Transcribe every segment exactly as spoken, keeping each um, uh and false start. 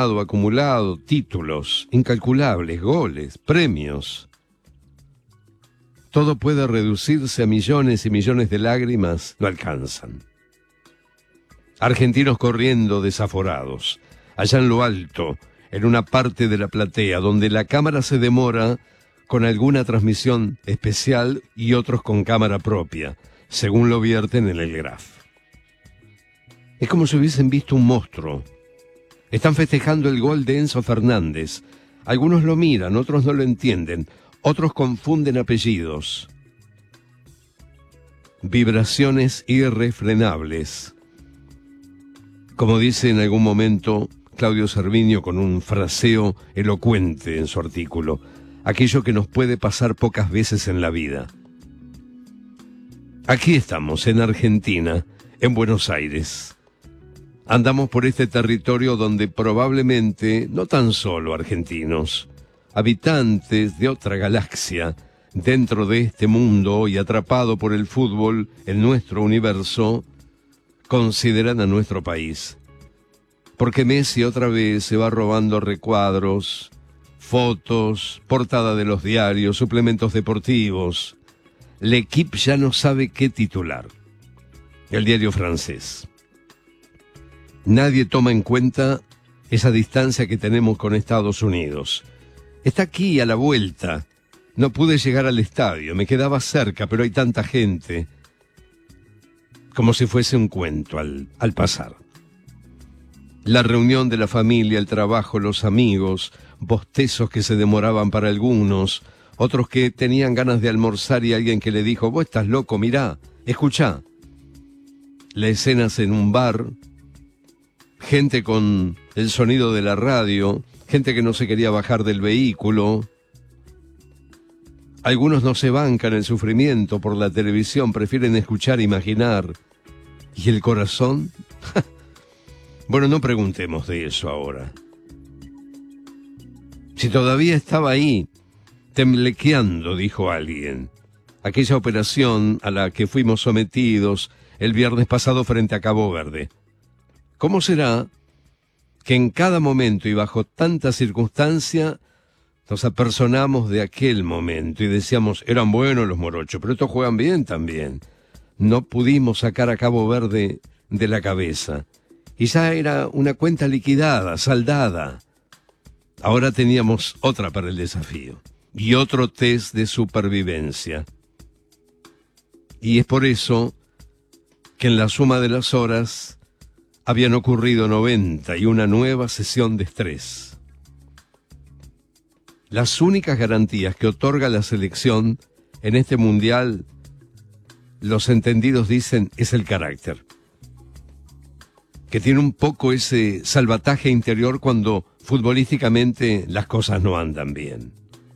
ganado, acumulado, títulos, incalculables, goles, premios. Todo puede reducirse a millones y millones de lágrimas, no alcanzan. Argentinos corriendo desaforados, allá en lo alto, en una parte de la platea, donde la cámara se demora con alguna transmisión especial y otros con cámara propia, según lo vierten en el Graf. Es como si hubiesen visto un monstruo. Están festejando el gol de Enzo Fernández. Algunos lo miran, otros no lo entienden, otros confunden apellidos. Vibraciones irrefrenables. Como dice en algún momento Claudio Cerviño con un fraseo elocuente en su artículo, aquello que nos puede pasar pocas veces en la vida. Aquí estamos, en Argentina, en Buenos Aires. Andamos por este territorio donde probablemente, no tan solo argentinos, habitantes de otra galaxia, dentro de este mundo y atrapado por el fútbol en nuestro universo, consideran a nuestro país. Porque Messi otra vez se va robando recuadros, fotos, portada de los diarios, suplementos deportivos. L'Équipe ya no sabe qué titular. El diario francés. Nadie toma en cuenta esa distancia que tenemos con Estados Unidos. Está aquí a la vuelta. No pude llegar al estadio, me quedaba cerca, pero hay tanta gente. Como si fuese un cuento al, al pasar. La reunión de la familia, el trabajo, los amigos, bostezos que se demoraban para algunos, otros que tenían ganas de almorzar y alguien que le dijo, vos estás loco, mirá, escuchá. Las escenas en un bar, gente con el sonido de la radio, gente que no se quería bajar del vehículo. Algunos no se bancan el sufrimiento por la televisión, prefieren escuchar, imaginar. ¿Y el corazón? Bueno, no preguntemos de eso ahora. Si todavía estaba ahí, temblequeando, dijo alguien, aquella operación a la que fuimos sometidos el viernes pasado frente a Cabo Verde. ¿Cómo será que en cada momento y bajo tanta circunstancia nos apersonamos de aquel momento y decíamos, eran buenos los morochos, pero estos juegan bien también? No pudimos sacar a Cabo Verde de la cabeza. Y ya era una cuenta liquidada, saldada. Ahora teníamos otra para el desafío. Y otro test de supervivencia. Y es por eso que en la suma de las horas habían ocurrido noventa y una nueva sesión de estrés. Las únicas garantías que otorga la selección en este mundial, los entendidos dicen, es el carácter. Que tiene un poco ese salvataje interior cuando futbolísticamente las cosas no andan bien.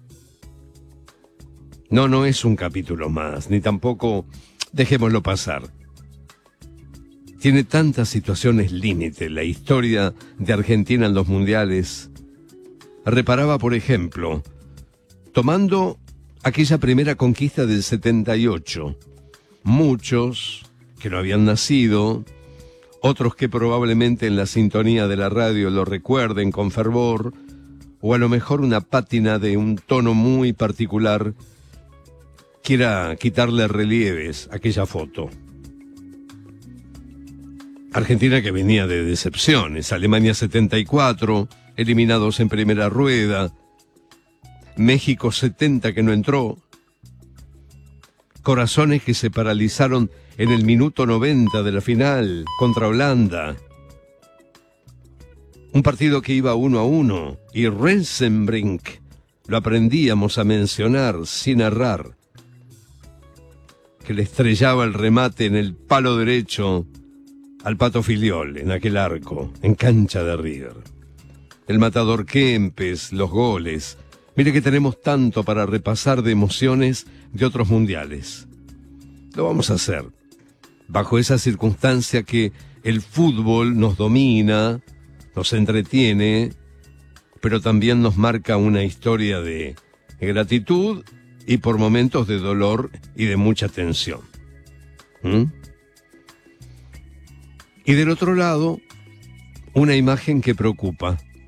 No, no es un capítulo más, ni tampoco dejémoslo pasar. Tiene tantas situaciones límite la historia de Argentina en los mundiales. Reparaba, por ejemplo, tomando aquella primera conquista del setenta y ocho, muchos que no habían nacido, otros que probablemente en la sintonía de la radio lo recuerden con fervor, o a lo mejor una pátina de un tono muy particular quiera quitarle relieves a aquella foto. Argentina que venía de decepciones, Alemania setenta y cuatro, eliminados en primera rueda, México setenta que no entró, corazones que se paralizaron en el minuto noventa de la final contra Holanda, un partido que iba uno a uno, y Rensenbrink lo aprendíamos a mencionar sin errar, que le estrellaba el remate en el palo derecho al Pato Filiol en aquel arco, en cancha de River. El matador Kempes, los goles. Mire que tenemos tanto para repasar de emociones de otros mundiales. Lo vamos a hacer bajo esa circunstancia que el fútbol nos domina, nos entretiene, pero también nos marca una historia de gratitud y por momentos de dolor y de mucha tensión. ¿Mm? Y del otro lado, una imagen que preocupa.